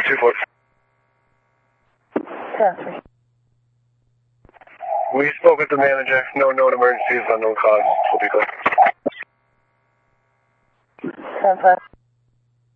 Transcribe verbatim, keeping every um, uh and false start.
two four. Transfer. We spoke with the manager. No known emergencies, unknown cause. We'll be good. ten five.